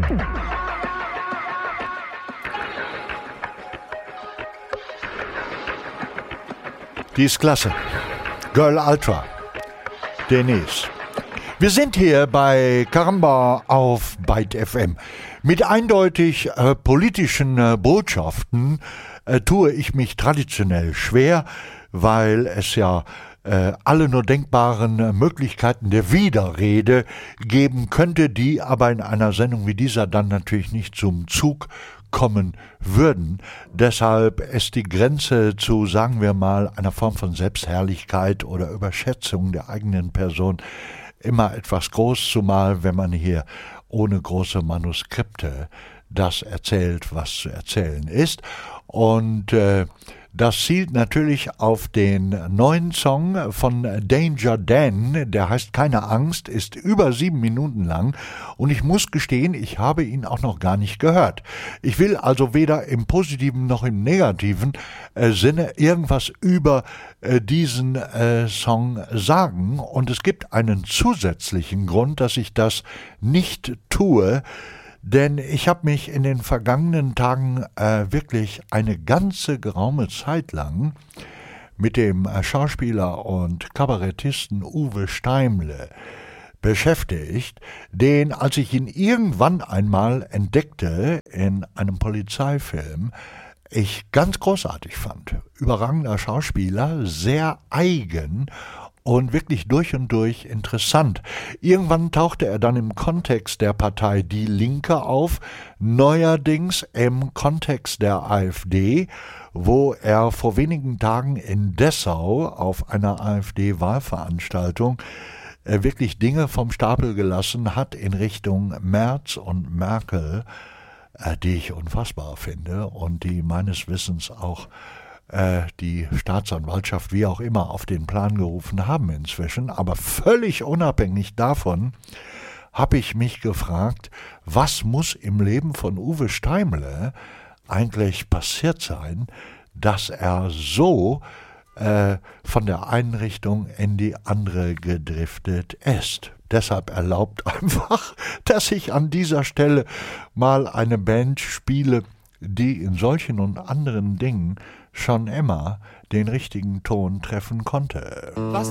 Die ist klasse. Girl Ultra. Denise. Wir sind hier bei Caramba auf Byte FM. Mit eindeutig politischen Botschaften tue ich mich traditionell schwer, weil es ja alle nur denkbaren Möglichkeiten der Widerrede geben könnte, die aber in einer Sendung wie dieser dann natürlich nicht zum Zug kommen würden. Deshalb ist die Grenze zu, sagen wir mal, einer Form von Selbstherrlichkeit oder Überschätzung der eigenen Person immer etwas groß, zumal wenn man hier ohne große Manuskripte das erzählt, was zu erzählen ist. Und das zielt natürlich auf den neuen Song von Danger Dan, der heißt Keine Angst, ist über 7 Minuten lang und ich muss gestehen, ich habe ihn auch noch gar nicht gehört. Ich will also weder im positiven noch im negativen Sinne irgendwas über diesen Song sagen und es gibt einen zusätzlichen Grund, dass ich das nicht tue. Denn ich habe mich in den vergangenen Tagen wirklich eine ganze geraume Zeit lang mit dem Schauspieler und Kabarettisten Uwe Steimle beschäftigt, den, als ich ihn irgendwann einmal entdeckte in einem Polizeifilm, ich ganz großartig fand. Überragender Schauspieler, sehr eigen und wirklich durch und durch interessant. Irgendwann tauchte er dann im Kontext der Partei Die Linke auf, neuerdings im Kontext der AfD, wo er vor wenigen Tagen in Dessau auf einer AfD-Wahlveranstaltung wirklich Dinge vom Stapel gelassen hat in Richtung Merz und Merkel, die ich unfassbar finde und die meines Wissens auch die Staatsanwaltschaft wie auch immer auf den Plan gerufen haben inzwischen. Aber völlig unabhängig davon habe ich mich gefragt, was muss im Leben von Uwe Steimle eigentlich passiert sein, dass er so von der einen Richtung in die andere gedriftet ist. Deshalb erlaubt einfach, dass ich an dieser Stelle mal eine Band spiele, die in solchen und anderen Dingen schon immer den richtigen Ton treffen konnte.